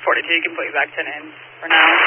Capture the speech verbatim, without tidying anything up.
forty-two, you can put you back ten in for now.